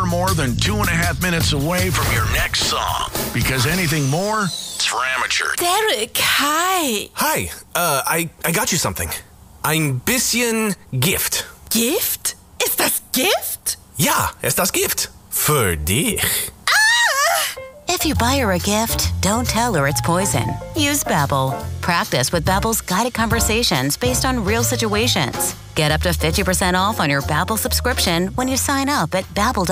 more than 2.5 minutes away from your next song. Because anything more, it's for amateur. Derek, hi. Hi, I got you something. Ein bisschen Gift. Gift? Ist das Gift? Ja, ist das Gift. Für dich. If you buy her a gift, don't tell her it's poison. Use Babbel. Practice with Babbel's guided conversations based on real situations. Get up to 50% off on your Babbel subscription when you sign up at Babbel.com.